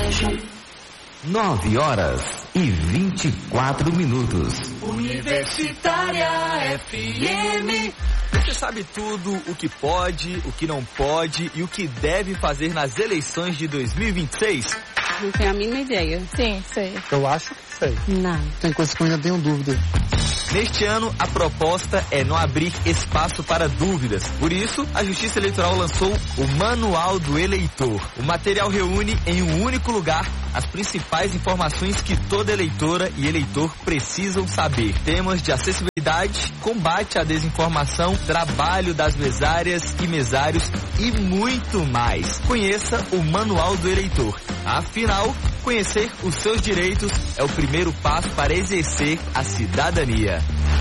9h24. Universitária FM. Você sabe tudo o que pode, o que não pode e o que deve fazer nas eleições de 2026? Não tenho a mínima ideia. Sim, sei. Eu acho que sei. Não. Tem coisas que eu ainda tenho dúvida. Neste ano, a proposta é não abrir espaço para dúvidas. Por isso, a Justiça Eleitoral lançou o Manual do Eleitor. O material reúne em um único lugar as principais informações que toda eleitora e eleitor precisam saber. Temas de acessibilidade, combate à desinformação, trabalho das mesárias e mesários e muito mais. Conheça o Manual do Eleitor. Afinal, conhecer os seus direitos é o primeiro passo para exercer a cidadania.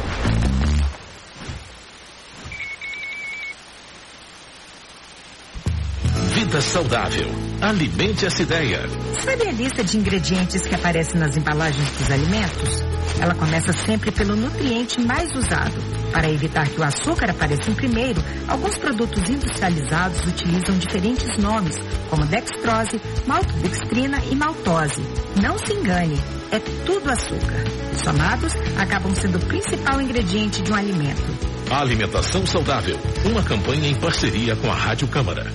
Vida saudável. Alimente essa ideia. Sabe a lista de ingredientes que aparece nas embalagens dos alimentos? Ela começa sempre pelo nutriente mais usado. Para evitar que o açúcar apareça em primeiro, alguns produtos industrializados utilizam diferentes nomes, como dextrose, maltodextrina e maltose. Não se engane, é tudo açúcar. Os somados acabam sendo o principal ingrediente de um alimento. Alimentação saudável. Uma campanha em parceria com a Rádio Câmara.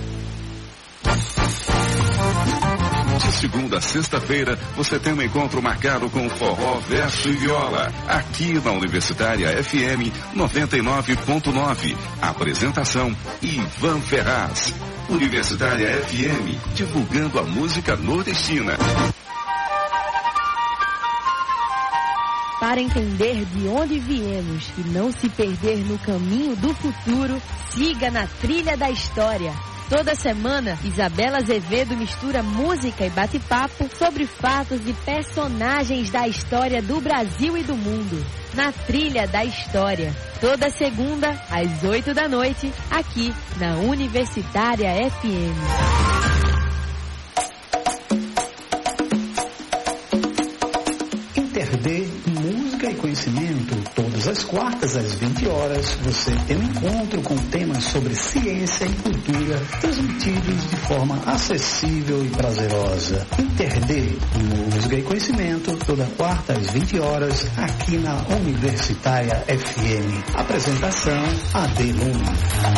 De segunda a sexta-feira, você tem um encontro marcado com Forró, Verso e Viola, aqui na Universitária FM 99.9. Apresentação, Ivan Ferraz. Universitária FM, divulgando a música nordestina. Para entender de onde viemos e não se perder no caminho do futuro, siga na trilha da história. Toda semana, Isabela Azevedo mistura música e bate-papo sobre fatos e personagens da história do Brasil e do mundo. Na Trilha da História. Toda segunda, às 8 da noite, aqui na Universitária FM. Interd, música e conhecimento, todas as quartas às 20 horas, você tem um encontro com temas sobre ciência e cultura, transmitidos de forma acessível e prazerosa. Interd, música e conhecimento, toda quarta às 20 horas, aqui na Universitária FM. Apresentação, AD Luna.